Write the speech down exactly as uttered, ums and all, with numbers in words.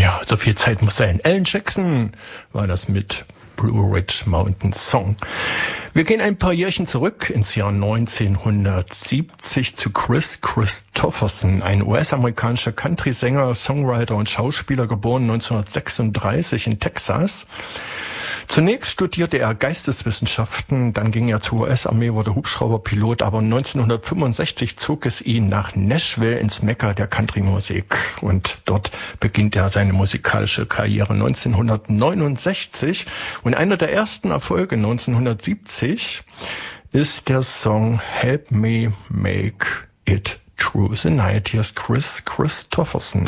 Ja, so viel Zeit muss sein. Alan Jackson war das mit Blue Ridge Mountain Song. Wir gehen ein paar Jährchen zurück ins Jahr neunzehnhundertsiebzig zu Kris Kristofferson, ein U S-amerikanischer Country-Sänger, Songwriter und Schauspieler, geboren neunzehnhundertsechsunddreißig in Texas. Zunächst studierte er Geisteswissenschaften, dann ging er zur U S-Armee, wurde Hubschrauberpilot, aber neunzehnhundertfünfundsechzig zog es ihn nach Nashville ins Mekka der Country-Musik und dort beginnt er seine musikalische Karriere neunzehnhundertneunundsechzig und einer der ersten Erfolge neunzehnhundertsiebzig ist der Song Help Me Make It Through the Night. Hier ist Kris Kristofferson.